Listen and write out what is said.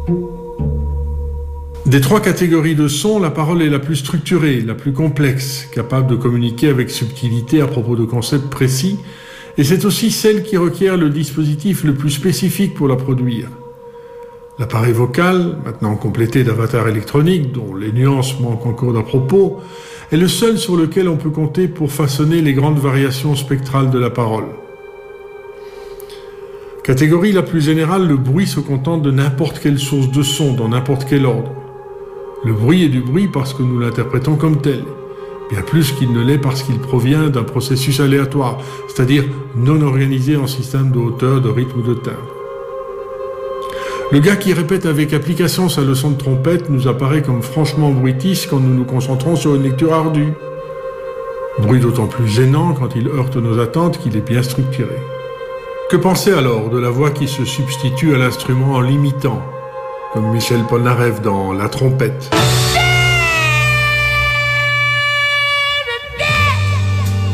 Des trois catégories de sons, la parole est la plus structurée, la plus complexe, capable de communiquer avec subtilité à propos de concepts précis, et c'est aussi celle qui requiert le dispositif le plus spécifique pour la produire. L'appareil vocal, maintenant complété d'avatars électroniques, dont les nuances manquent encore d'à propos, est le seul sur lequel on peut compter pour façonner les grandes variations spectrales de la parole. Catégorie la plus générale, le bruit se contente de n'importe quelle source de son, dans n'importe quel ordre. Le bruit est du bruit parce que nous l'interprétons comme tel, bien plus qu'il ne l'est parce qu'il provient d'un processus aléatoire, c'est-à-dire non organisé en système de hauteur, de rythme ou de timbre. Le gars qui répète avec application sa leçon de trompette nous apparaît comme franchement bruitiste quand nous nous concentrons sur une lecture ardue. Bruit d'autant plus gênant quand il heurte nos attentes qu'il est bien structuré. Que penser alors de la voix qui se substitue à l'instrument en l'imitant, comme Michel Polnareff dans La Trompette ?